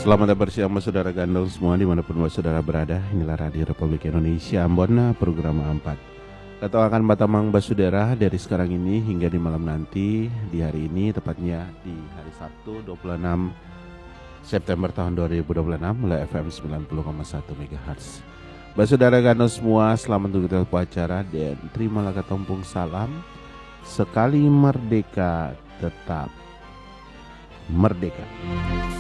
Selamat bersiang saudara gandong semua dimanapun saudara berada. Inilah Radio Republik Indonesia Ambon, program 4. Katakan Batamang Basudara dari sekarang ini hingga di malam nanti. Di hari ini tepatnya di hari Sabtu 26 September tahun 2026 mulai FM 90,1 MHz. Basudara gandong semua, selamat untuk kita acara dan terimalah katompung salam. Sekali merdeka tetap merdeka.